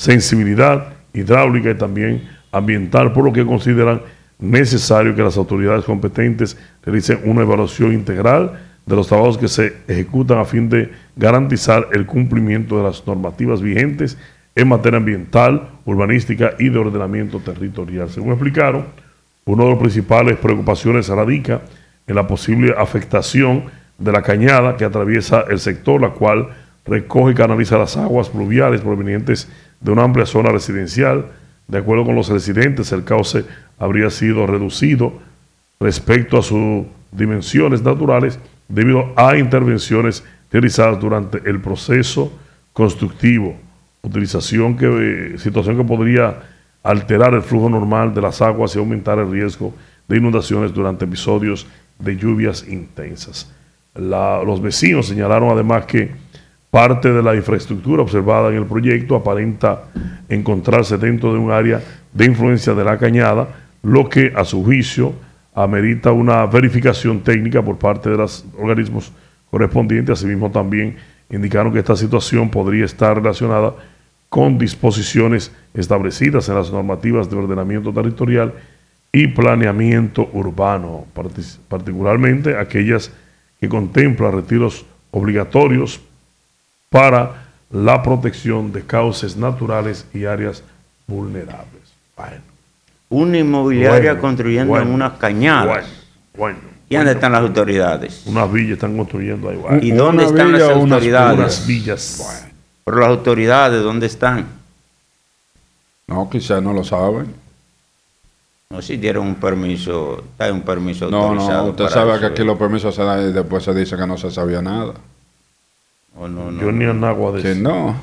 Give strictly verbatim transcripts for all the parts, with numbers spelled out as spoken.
sensibilidad hidráulica y también ambiental, por lo que consideran necesario que las autoridades competentes realicen una evaluación integral de los trabajos que se ejecutan a fin de garantizar el cumplimiento de las normativas vigentes en materia ambiental, urbanística y de ordenamiento territorial. Según explicaron, una de las principales preocupaciones radica en la posible afectación de la cañada que atraviesa el sector, la cual recoge y canaliza las aguas pluviales provenientes de una amplia zona residencial. De acuerdo con los residentes, el cauce habría sido reducido respecto a sus dimensiones naturales debido a intervenciones realizadas durante el proceso constructivo, utilización que, situación que podría alterar el flujo normal de las aguas y aumentar el riesgo de inundaciones durante episodios de lluvias intensas. La, los vecinos señalaron además que parte de la infraestructura observada en el proyecto aparenta encontrarse dentro de un área de influencia de la cañada, lo que a su juicio amerita una verificación técnica por parte de los organismos correspondientes. Asimismo, también indicaron que esta situación podría estar relacionada con disposiciones establecidas en las normativas de ordenamiento territorial y planeamiento urbano, particularmente aquellas que contemplan retiros obligatorios para la protección de cauces naturales y áreas vulnerables. Bueno. Una inmobiliaria Bueno, construyendo bueno, en unas cañadas. Bueno, bueno, ¿Y dónde bueno. están las autoridades? Unas villas están construyendo ahí. Bueno. ¿Y dónde Una están las villa o unas- autoridades? Unas villas. Bueno. Pero las autoridades, ¿dónde están? No, quizás no lo saben. No, si dieron un permiso, hay un permiso No, autorizado. no, usted para sabe eso. que aquí los permisos se dan y después se dice que no se sabía nada. Oh, no, no, Yo ni no. a Nagua de Que eso. no.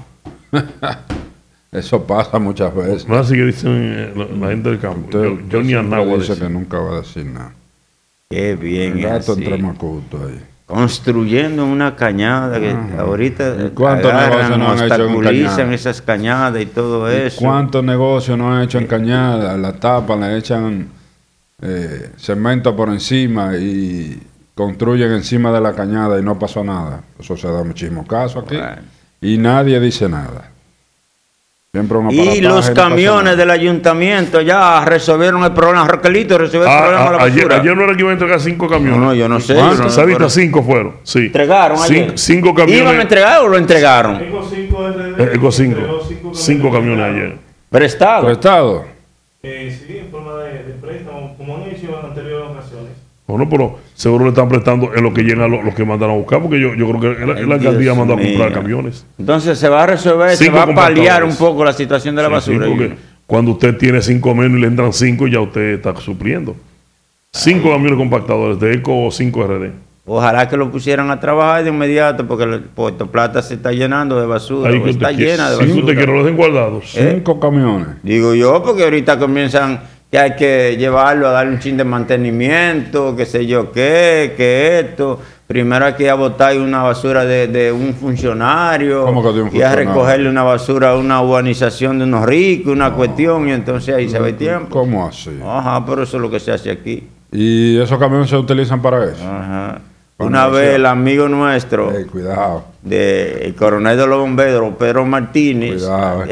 Eso pasa muchas veces. No, así que dicen eh, la, la gente del campo. Usted- Yo, yo ni a siempre Nagua de dice eso. que nunca va a decir nada. Qué bien. El gato así. entre macuto ahí. Construyendo una cañada que Ajá. ahorita ¿Y cuántos agarran, negocios no han hecho en obstaculizan cañada? esas cañadas y todo eso. ¿Cuántos negocios no han hecho en cañada? La tapan, le echan eh, cemento por encima y construyen encima de la cañada y no pasó nada. Eso se da muchísimo caso aquí. Bueno. Y nadie dice nada. Siempre un Y aparataje, los no pasa camiones nada. del ayuntamiento ya resolvieron el problema. Roquelito resolvió el Ah, problema de la ah, ayer, basura. ayer no era que iban a entregar cinco camiones. No, no, yo no sé. ¿Cuántos? yo no- Sarita, pero- cinco fueron. Sí. ¿Entregaron Cin- ayer? Cinco camiones. ¿Iban a entregar o lo entregaron? Tengo cinco R Eh, D. Tengo cinco. entregó Cinco camiones ayer. Prestado. ¿Prestado? Eh, sí, en forma de, de préstamo, como han hecho en anteriores ocasiones. Bueno, pero seguro le están prestando en lo que llegan los, los que mandaron a buscar, porque yo, yo creo que la, Ay, la alcaldía Dios mandó a comprar mío. camiones. Entonces se va a resolver, se Cinco va a paliar compactadores. un poco la situación de la Sí, basura. sí, porque cuando usted tiene cinco menos y le entran cinco, ya usted está supliendo. Cinco camiones compactadores de Eco o cinco R D. Ojalá que lo pusieran a trabajar de inmediato porque el Puerto Plata se está llenando de basura, Ahí o que está usted quiere- llena de si usted basura. quiere los den guardados. ¿Eh? Cinco camiones. Digo yo, porque ahorita comienzan que hay que llevarlo a darle un chin de mantenimiento, que sé yo qué, que esto. Primero hay que ir a botar una basura de, de un funcionario. ¿Cómo que de un Y a funcionario? recogerle una basura a una urbanización de unos ricos, una cuestión, y entonces ahí se ve tiempo. ¿Cómo así? Ajá, pero eso es lo que se hace aquí. ¿Y esos camiones se utilizan para eso? Ajá. Bueno, Una o vez sea- el amigo nuestro, Ey, cuidado. de el coronel de los bomberos, Pedro Martínez, Cuidado,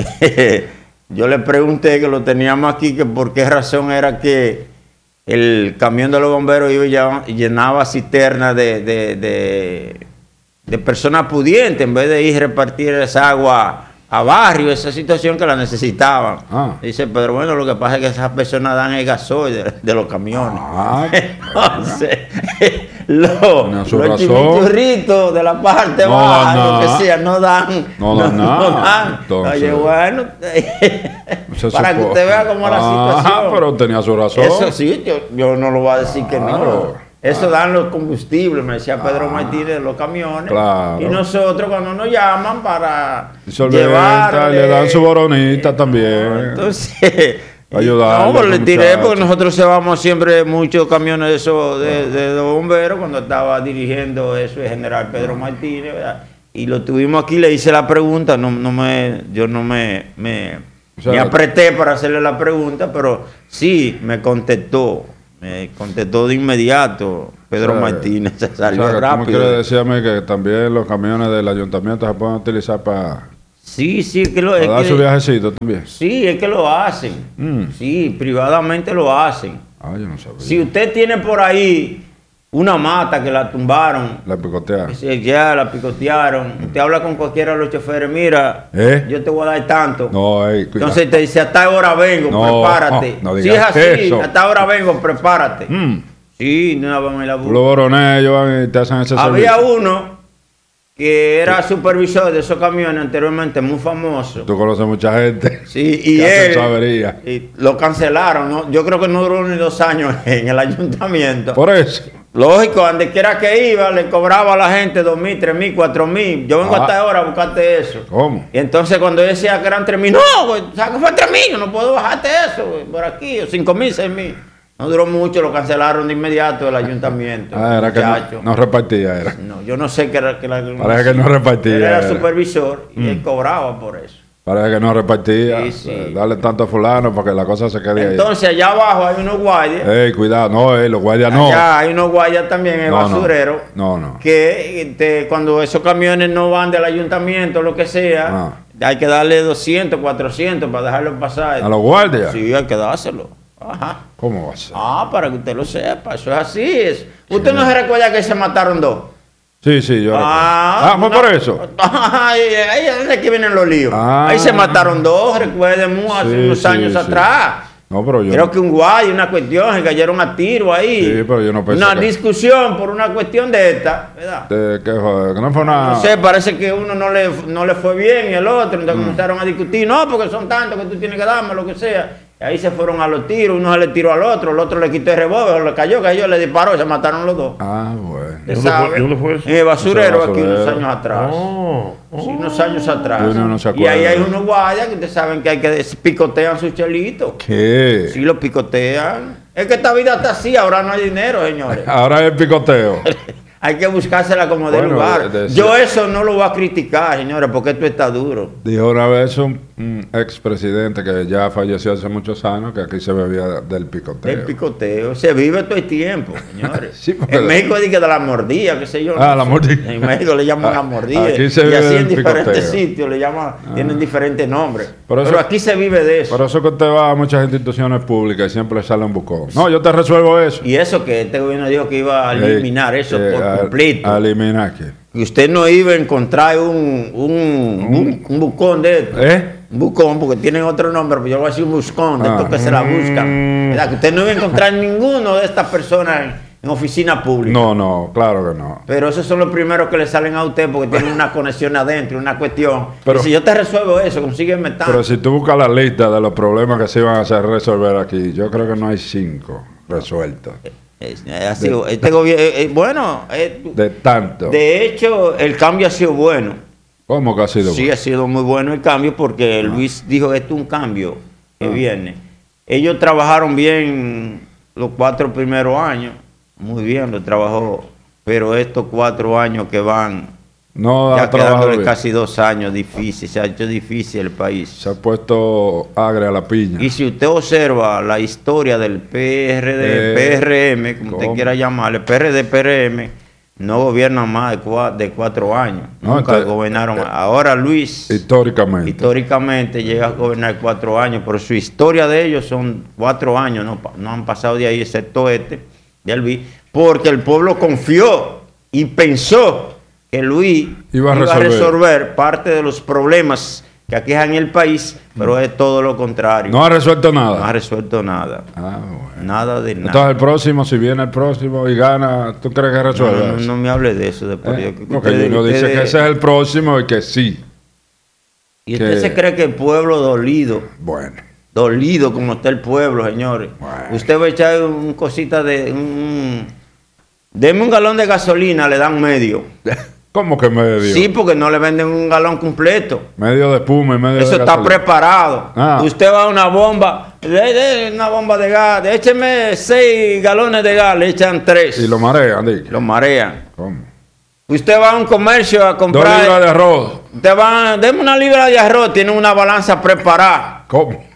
yo le pregunté que lo teníamos aquí, que por qué razón era que el camión de los bomberos iba y llevaba- y llenaba cisternas de, de, de, de personas pudientes, en vez de ir a repartir esa agua a barrio, esa situación que la necesitaban. Ah. Dice, pero bueno, lo que pasa es que esas personas dan el gasoil de, de los camiones. Ah, Entonces, los, Tenía su los razón. chimichurritos de la parte No baja, dan lo nada. que sea, no dan. No dan nada. dan. Entonces- Oye, bueno, se para que supo- usted vea cómo la Ah, situación. pero tenía su razón. Eso sí, yo, yo no lo voy a decir que no. Claro. Eso dan los combustibles, me decía Pedro Martínez, de los camiones. Claro. Y nosotros cuando nos llaman para Y solventa, llevar. y le dan su boronita también. Entonces, Ayudarle no, pues a le los tiré muchachos. porque nosotros llevamos siempre muchos camiones de esos de, de, de bomberos cuando estaba dirigiendo eso el general Pedro Martínez, ¿verdad? Y lo tuvimos aquí, le hice la pregunta, no, no me, yo no me, me, O sea, me apreté para hacerle la pregunta, pero sí me contestó, me contestó de inmediato Pedro O sea, Martínez, se O salió sea, que tú me rápido. quieres decirme que también los camiones del ayuntamiento se pueden utilizar para Sí, sí, es que lo, es Para dar que- su viajecito también. sí, es que lo hacen. Mm. Sí, privadamente lo hacen. Ah, yo no sabía. Si usted tiene por ahí una mata que la tumbaron, La picotea. que ya la picotearon, usted habla con cualquiera de los choferes, mira, ¿Eh? yo te voy a dar tanto. No, ey, cuidado. Entonces te dice, hasta ahora vengo, No, prepárate. no, no si digas es así, eso. hasta ahora vengo, prepárate. Mm. Sí, no vamos a la Tú busca. los borones, ellos van y te hacen ese Había servicio. uno que era supervisor de esos camiones anteriormente, muy famoso. Tú conoces mucha gente. Sí, y que hacen él su avería. y lo cancelaron, ¿no? Yo creo que no duró ni dos años en el ayuntamiento. Por eso. Lógico, donde quiera que iba, le cobraba a la gente dos mil, tres mil, cuatro mil. Yo vengo Ah. hasta ahora a buscarte eso. ¿Cómo? Y entonces cuando yo decía que eran tres mil, no, güey, ¿sabes que fue tres mil? Yo no puedo bajarte eso, güey, por aquí, o cinco mil, seis mil. No duró mucho, lo cancelaron de inmediato del ayuntamiento. Ah, era que muchacho. no, no repartía, era. No, yo no sé qué era que la. Parece que no repartía, Él era era. supervisor y Mm. él cobraba por eso. Parece que no repartía. Sí, sí. Eh, Dale tanto a fulano para que la cosa se quede ahí. Entonces allá abajo hay unos guardias. Ey, cuidado, no, eh, los guardias no. Allá hay unos guardias también en el No, no. basurero. No, no. Que te- cuando esos camiones no van del ayuntamiento, lo que sea, Ah. hay que darle doscientos, cuatrocientos para dejarlo pasar. ¿A los guardias? Sí, hay que dárselo. Ajá. ¿Cómo va a ser? Ah, para que usted lo sepa, eso es así. Es. ¿Usted no se recuerda que se mataron dos? Sí, sí, yo Ah, recuerdo. Ah, fue no. por eso. Ay, ahí es de que vienen los líos. Ah. Ahí se mataron dos, recuerden, mu- hace Sí, unos sí, años sí. atrás. No, pero yo. Creo que un guay, una cuestión, se cayeron a tiro ahí. Sí, pero yo no pensé Una que- discusión por una cuestión de esta, ¿verdad? De- que, joder, que no fue una. No sé, parece que uno no le, no le fue bien y el otro, entonces Mm. comenzaron a discutir, no, porque son tantos que tú tienes que darme, lo que sea. Y ahí se fueron a los tiros, uno se le tiró al otro, el otro le quitó el revólver, le cayó, que ellos le disparó y se mataron los dos. Ah, bueno. Usted ¿Y dónde sabe. fue- y dónde fue eso? En el basurero, Eso es aquí unos basurero. años atrás. Oh, Sí, unos años atrás. Uno no se y ahí acuerda. hay unos guardias que ustedes saben que hay que picotean sus chelitos. ¿Qué? Sí, los picotean. Es que esta vida está así, ahora no hay dinero, señores. Ahora es el picoteo. Hay que buscársela como de Bueno, lugar. de- de- Yo eso no lo voy a criticar, señores, porque esto está duro. Dijo una vez un, un expresidente que ya falleció hace muchos años que aquí se bebía del picoteo. El picoteo se vive todo el tiempo, señores. Sí, porque- En México dice que de la mordida, qué sé yo. Ah, no la sé. mordida. En México le llaman Ah, la mordida. aquí se y vive así del en diferentes picoteo. sitios le llaman, tienen diferentes nombres. Pero Pero, eso- aquí se vive de eso. Por eso que usted va a muchas instituciones públicas y siempre le sale un bucón. No, yo te resuelvo eso. Y eso que este gobierno dijo que iba a eliminar Eh, eso eh, por a- completo. a eliminar qué. Y usted no iba a encontrar un, un, un, un bucón de esto. ¿Eh? Un bucón, porque tienen otro nombre, pero yo voy a decir un buscón, de Ah. estos que se la buscan. Mm. ¿Verdad? Que usted no iba a encontrar ninguno de estas personas en, en oficina pública. No, no, claro que no. Pero esos son los primeros que le salen a usted porque tienen una conexión adentro, una cuestión. Pero- y si yo te resuelvo eso, consígueme tanto. Pero si tú buscas la lista de los problemas que se iban a hacer resolver aquí, yo creo que no hay cinco resueltos. Es- es así, este gobierno, eh, eh, bueno, eh, De tanto. de hecho, el cambio ha sido bueno. ¿Cómo que ha sido? Sí, ha sido muy bueno el cambio porque Luis dijo esto es un cambio que Ah. viene. Ellos trabajaron bien los cuatro primeros años, muy bien lo trabajó, pero estos cuatro años que van, No ya ha trabajado quedándole bien. casi dos años difícil, se ha hecho difícil el país. Se ha puesto agria a la piña. Y si usted observa la historia del P R D, Eh, P R M, como ¿cómo? usted quiera llamarle, P R D, P R M, no gobiernan más de cuatro, de cuatro años. No, Nunca entonces, gobernaron eh, más. Ahora Luis, Históricamente. históricamente, llega a gobernar cuatro años, pero su historia de ellos son cuatro años, no, pa- no han pasado de ahí, excepto este, de Luis, porque el pueblo confió y pensó que Luis Iba a iba a resolver. resolver parte de los problemas que aquejan el país, pero es todo lo contrario. No ha resuelto No ha nada. resuelto nada. Ah, bueno. Nada de nada. Entonces el próximo, si viene el próximo y gana, ¿tú crees que no, resuelve no, eso? no me hable de eso después. ¿Eh? Yo- Porque ustedes- uno dice ustedes- que ese es el próximo y que sí. Y usted que- se cree que el pueblo dolido, Bueno. dolido como está el pueblo, señores. Bueno. Usted va a echar un cosita de... Un, deme un galón de gasolina, le dan medio. ¿Cómo que medio? Sí, porque no le venden un galón completo. Medio de espuma y medio Eso de está gasolina. preparado. Ah. Usted va a una bomba, le de una bomba de gas, écheme seis galones de gas, le echan tres. Y lo marean, di. Lo marean. ¿Cómo? Usted va a un comercio a Dos comprar. libras de arroz. Te van, deme una libra de arroz, tiene una balanza preparada. ¿Cómo?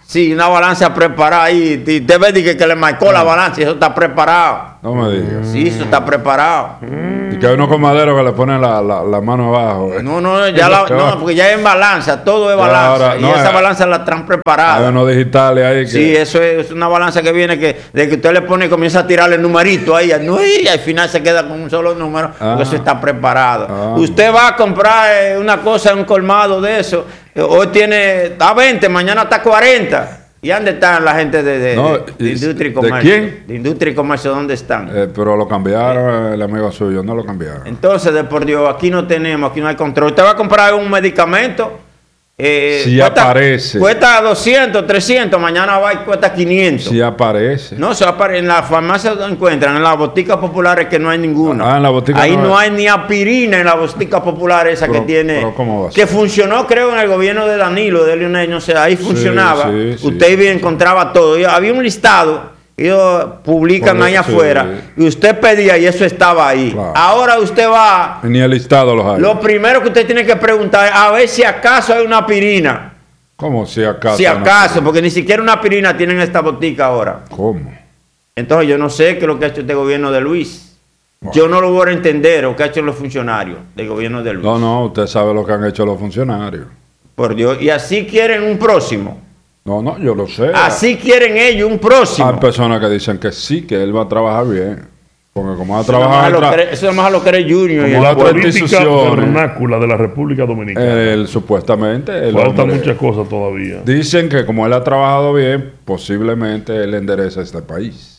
Sí, una balanza preparada ahí. Y te ves que, que le marcó la balanza y eso está preparado. No me digas. Sí, eso está preparado. Y que hay unos con madero que le ponen la, la, la mano abajo. ¿eh? No, no, ya la, no, porque ya es en balanza, todo es Ya balanza. ahora, y no, esa eh, balanza la traen preparada. Hay unos digitales ahí que... Sí, eso es una balanza que viene que de que usted le pone y comienza a tirarle numerito ahí, no, y al final se queda con un solo número, Ah. porque eso está preparado. Ah. Usted va a comprar eh, una cosa en un colmado de eso, eh, hoy tiene, está veinte, mañana está cuarenta. ¿Y dónde están la gente de, de, No, de- de y- industria y ¿de comercio? quién? De industria y comercio, ¿dónde están? Eh, pero lo cambiaron, el amigo suyo, no lo cambiaron. Entonces, de por Dios, aquí no tenemos, aquí no hay control. Usted va a comprar un medicamento. Eh, Si aparece. Cuesta doscientos, trescientos, mañana va y cuesta quinientos. Si aparece. No, se apare- en la farmacia lo encuentran, en las boticas populares que no hay ninguna. Ah, en la botica Ahí no no hay. hay ni aspirina en la botica popular esa Pero- que tiene. pero ¿cómo va a que ser? funcionó, creo, en el gobierno de Danilo, de Leonel, no sé, ahí funcionaba. sí, sí. Usted iba y encontraba todo. Y había un listado. Ellos publican Por ahí eso, afuera. sí. Y usted pedía y eso estaba ahí. Claro. Ahora usted va. Ni el listado los hay. Lo primero que usted tiene que preguntar es a ver si acaso hay una aspirina. ¿Cómo si acaso? Si no? acaso, porque ni siquiera una aspirina tienen en esta botica ahora. ¿Cómo? Entonces yo no sé qué es lo que ha hecho este gobierno de Luis. Yo no lo voy a entender lo que ha hecho los funcionarios del gobierno de Luis. No, no, usted sabe lo que han hecho los funcionarios. Por Dios. Y así quieren un próximo. No, no, yo lo sé. Así quieren ellos un próximo. Hay personas que dicen que sí, que él va a trabajar bien. Porque como va a Eso nada más trabajar... lo tra- cree- Eso nada más lo cree Junior. y Como el la La pueblo. política instituciones. vernácula de la República Dominicana. él supuestamente... El Faltan hombre- muchas cosas todavía. Dicen que como él ha trabajado bien, posiblemente él endereza este país.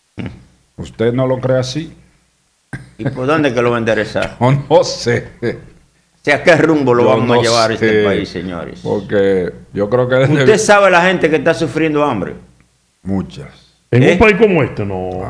¿Usted no lo cree así? ¿Y por dónde que lo va a enderezar? O no sé. O sea, ¿qué rumbo lo Yo vamos no a llevar a este sé, país, señores? Porque yo creo que él Usted debe- sabe la gente que está sufriendo hambre. Muchas. En ¿Eh? un país como este, no.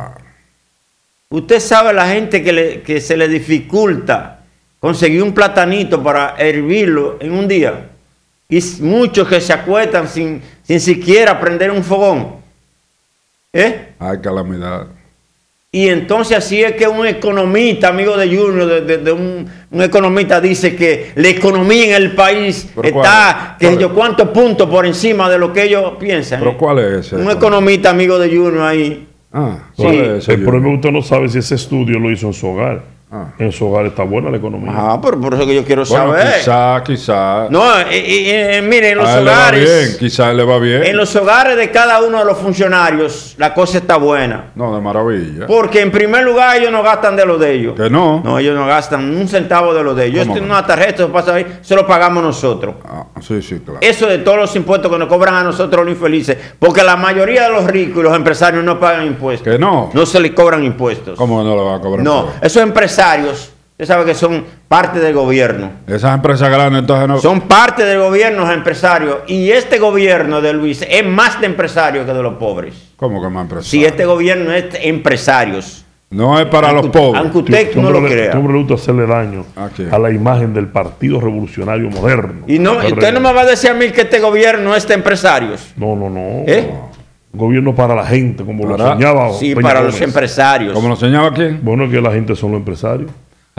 Usted sabe la gente que, le- que se le dificulta conseguir un platanito para hervirlo en un día. Y s- muchos que se acuestan sin, sin siquiera prender un fogón. ¿Eh? Hay calamidad. Y entonces así es que un economista, amigo de Junior, de, de- de un, un economista dice que la economía en el país ¿Pero está, cuál? que ¿Cuál? yo cuántos puntos por encima de lo que ellos piensan. ¿Pero cuál es ese? Un economista amigo de Junior ahí. Ah, Sí. ¿cuál es ese? El problema es que usted no sabe si ese estudio lo hizo en su hogar. Ah. En su hogar está buena la economía. Ah, pero por eso que yo quiero Bueno, saber. quizá, quizá. No, eh, eh, eh, miren, en los a él le va bien, hogares, quizá le va bien. en los hogares de cada uno de los funcionarios, la cosa está buena. No, de maravilla. Porque en primer lugar ellos no gastan de lo de ellos. Que no. No, ellos no gastan un centavo de lo de ellos. Ellos ¿Cómo tienen no? una tarjeta, eso pasa ahí, se lo pagamos nosotros. Ah, sí, sí, claro. Eso de todos los impuestos que nos cobran a nosotros los infelices. Porque la mayoría de los ricos y los empresarios no pagan impuestos. Que no. No se les cobran impuestos. ¿Cómo no le va a cobrar? No, todo? esos empresarios, usted sabe que son parte del gobierno. Esas empresas grandes entonces no. Son parte del gobierno los empresarios. Y este gobierno de Luis es más de empresarios que de los pobres. ¿Cómo que más empresas? Si este gobierno es de empresarios. No es para los Aunque- pobres. Aunque usted no lo Este crea. hombre le gusta hacerle daño ¿A quién? a la imagen del Partido Revolucionario Moderno. Y no, P R D. usted no me va a decir a mí que este gobierno es de empresarios. No, no, no. ¿Eh? Un gobierno para la gente, como lo Para- soñaba Sí, Peña para los Gómez. empresarios. ¿Cómo lo señala quién? Bueno, es que la gente son los empresarios.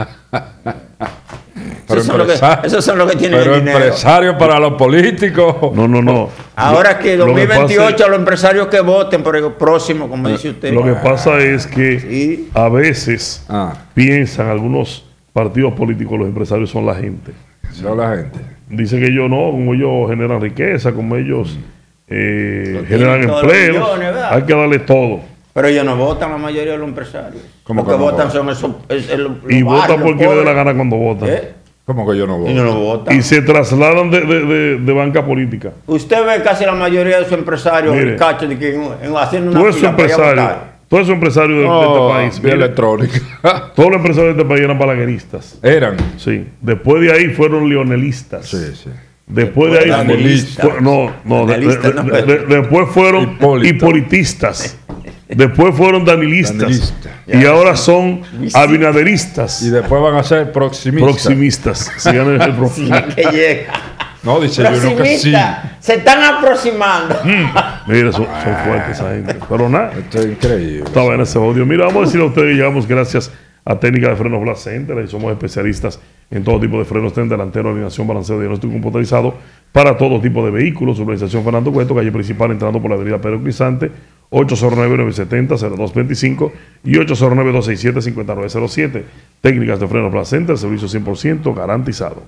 Pero Esos son, los que, empresario- esos son los que tienen Pero el dinero. empresario para los políticos. No, no, no. Ahora que Lo que dos mil veintiocho pasa- los empresarios que voten por el próximo, como dice usted. Lo que pasa es que Sí. a veces Ah, piensan algunos partidos políticos, los empresarios son la gente. son la gente. Dicen que ellos no, como ellos generan riqueza, como ellos eh, Lo generan tienen todos los empleos, millones, ¿verdad? hay que darle todo. Pero ellos no votan la mayoría de los empresarios. ¿Cómo Los que que no votan votan? son esos. es- es los- Y los votan barrios, porque los les dé la pobres. gana cuando votan. ¿Eh? ¿Cómo que yo no voy? Y no lo votan. Y se trasladan de, de- de- de banca política. Usted ve casi la mayoría de sus empresarios Mire. ricachos de que en- en- haciendo una Todos esos fila para ir a empresarios, votar. todos esos empresarios de, de Oh, este país, vía mire, electrónica. todos los empresarios de este país eran balagueristas. Eran. Sí. Después de ahí fueron leonelistas. Sí, sí. Después de ahí Danielistas. fue- no, no, de- Danielistas, de- no. de- de- después fueron Hipólito. hipolitistas. Después fueron danilistas. Danilistas. Y ahora son abinaderistas. Y después van a ser proximistas. Proximistas. Sigan el Sí, próximo. que llega. No, dice yo no que sí. Proximistas. Se están aproximando. Mira, son, son fuertes esa gente. Pero nada, Esto es increíble. estaba en ese audio. Mira, vamos a decir a ustedes que llegamos gracias a técnica de frenos Blast Center. Y somos especialistas en todo tipo de frenos, tren delantero, alineación, balanceo, diagnóstico computarizado para todo tipo de vehículos. Urbanización Fernando Cueto, calle principal, entrando por la avenida Pedro Crisante, ocho cero nueve, nueve siete cero, cero dos dos cinco y ocho cero nueve, dos seis siete, cinco nueve cero siete. Técnicas de frenos Blast Center, servicio cien por ciento garantizado.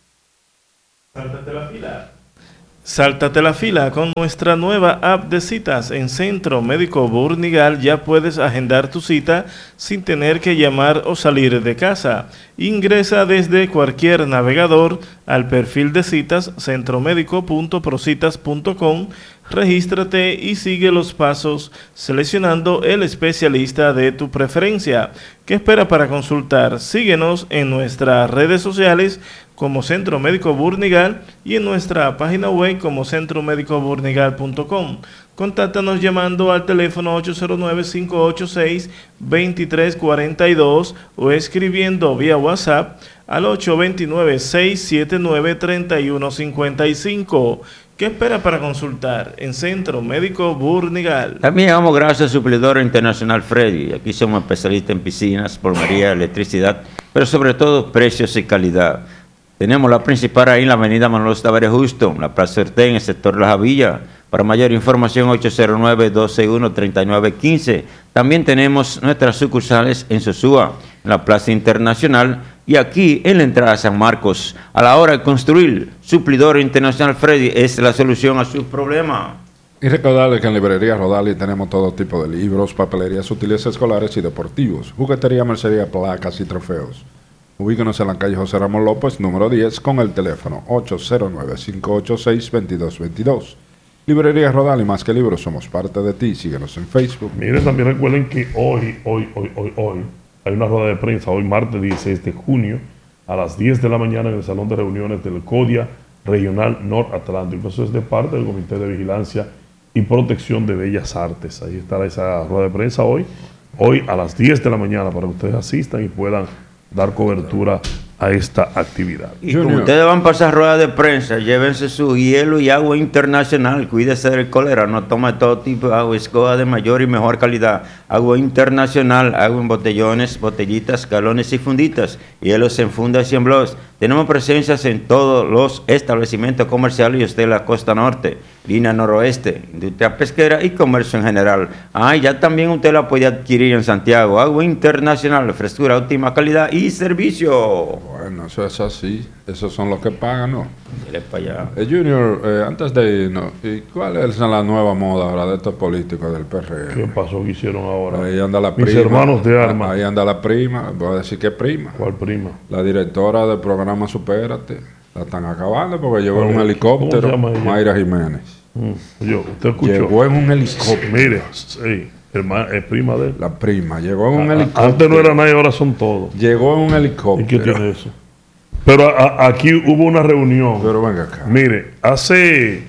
Sáltate la fila. Sáltate la fila con nuestra nueva app de citas en Centro Médico Burnigal. Ya puedes agendar tu cita sin tener que llamar o salir de casa. Ingresa desde cualquier navegador al perfil de citas centromédico punto procitas punto com, regístrate y sigue los pasos seleccionando el especialista de tu preferencia. ¿Qué espera para consultar? Síguenos en nuestras redes sociales como Centro Médico Burnigal y en nuestra página web como centro médico burnigal punto com. Contáctanos llamando al teléfono ocho cero nueve, cinco ocho seis, dos tres cuatro dos o escribiendo vía WhatsApp al ocho dos nueve, seis siete nueve, tres uno cinco cinco. ¿Qué espera para consultar en Centro Médico Burnigal? También damos gracias a Suplidor Internacional Freddy. Aquí somos especialistas en piscinas, plomería, electricidad, pero sobre todo precios y calidad. Tenemos la principal ahí en la avenida Manuel Tavares Justo, la Plaza Ortega, en el sector La Javilla. Para mayor información, ocho cero nueve, dos seis uno, tres nueve uno cinco. También tenemos nuestras sucursales en Sosúa, en la Plaza Internacional y aquí en la entrada de San Marcos. A la hora de construir, Suplidor Internacional Freddy es la solución a sus problemas. Y recordarles que en Librería Rodali tenemos todo tipo de libros, papelerías útiles escolares y deportivos, juguetería, mercería, placas y trofeos. Ubíquenos en la calle José Ramón López, número diez, con el teléfono ocho cero nueve, cinco ocho seis, dos dos dos dos. Librería Rodal y más que libros, somos parte de ti. Síguenos en Facebook. Miren, también recuerden que hoy, hoy, hoy, hoy, hoy, hay una rueda de prensa, hoy martes dieciséis de junio, a las diez de la mañana en el Salón de Reuniones del CODIA Regional Noratlántico. Eso es de parte del Comité de Vigilancia y Protección de Bellas Artes. Ahí estará esa rueda de prensa hoy, hoy a las diez de la mañana, para que ustedes asistan y puedan dar cobertura a esta actividad. Y como ustedes van para esa rueda de prensa, llévense su hielo y agua internacional, cuídese del cólera, no tome todo tipo de agua, escoja de mayor y mejor calidad, agua internacional, agua en botellones, botellitas, galones y funditas, hielos en fundas y en blogs. Tenemos presencias en todos los establecimientos comerciales de la costa norte, línea noroeste, industria pesquera y comercio en general. Ah, ya también usted la puede adquirir en Santiago, agua internacional, frescura, óptima calidad y servicio. Bueno, eso es así. Esos son los que pagan, ¿no? Dile para allá. Eh, Junior, eh, antes de irnos, ¿y cuál es la nueva moda ahora de estos políticos del P R M? ¿Qué pasó que hicieron ahora? Ahí anda la Mis prima. hermanos de armas. Ahí anda la prima. Voy a decir que prima. ¿Cuál prima? La directora del programa Supérate. La están acabando porque llegó en un ¿Cómo helicóptero. se llama ella? Mayra Jiménez. Mm, yo, usted escuchó. Llegó en un helicóptero. Mire, sí, hermana, es prima de él. La prima. Llegó en un A- a- helicóptero. Antes no era nadie, ahora son todos. Llegó en un ¿Y helicóptero. qué tiene eso? Pero a- a- aquí hubo una reunión. Pero venga acá. Mire, hace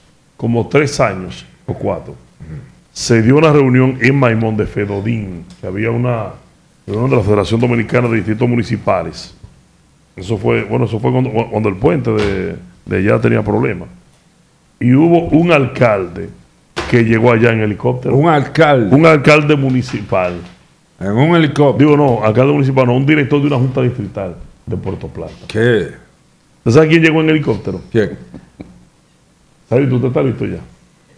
como tres años o cuatro, se dio una reunión en Maimón de Fedodín, que había una reunión de la Federación Dominicana de Distritos Municipales. Eso fue, bueno, eso fue cuando, cuando el puente de, de allá tenía problemas. Y hubo un alcalde que llegó allá en helicóptero. Un alcalde. Un alcalde municipal. En un helicóptero. Digo, no, alcalde municipal, no, un director de una junta distrital de Puerto Plata. ¿Qué? ¿Usted sabe quién llegó en helicóptero? ¿Quién? ¿Sabes? ¿Usted está listo ya?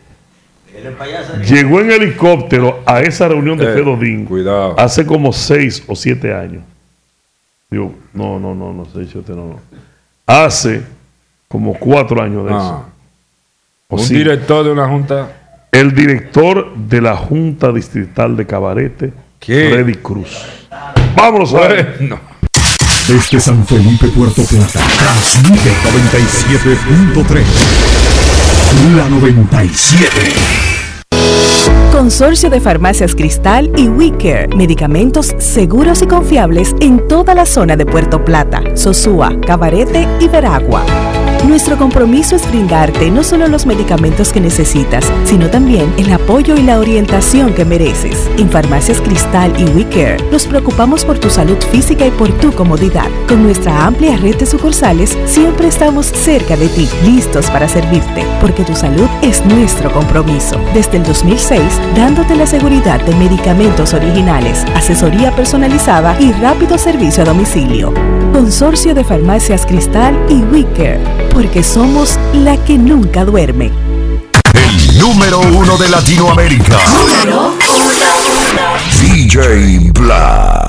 Dile para allá. Llegó en helicóptero a esa reunión de Eh, Fedodín cuidado. hace como seis o siete años. Digo, no, no, no, no, seis, siete, no, no. Hace como cuatro años de Ah. eso. O Un sí. director de una junta. El director de la Junta Distrital de Cabarete, ¿Qué? Freddy Cruz. Vámonos a ver. Bueno. Desde San Felipe, Puerto Plata, transmite noventa y siete punto tres. La noventa y siete. Consorcio de Farmacias Cristal y WeCare, medicamentos seguros y confiables en toda la zona de Puerto Plata, Sosúa, Cabarete y Veragua. Nuestro compromiso es brindarte no solo los medicamentos que necesitas, sino también el apoyo y la orientación que mereces. En Farmacias Cristal y WeCare nos preocupamos por tu salud física y por tu comodidad. Con nuestra amplia red de sucursales, siempre estamos cerca de ti, listos para servirte, porque tu salud es nuestro compromiso. Desde el dos mil seis, dándote la seguridad de medicamentos originales, asesoría personalizada y rápido servicio a domicilio. Consorcio de Farmacias Cristal y WeCare, porque somos la que nunca duerme. El número uno de Latinoamérica. D J Black.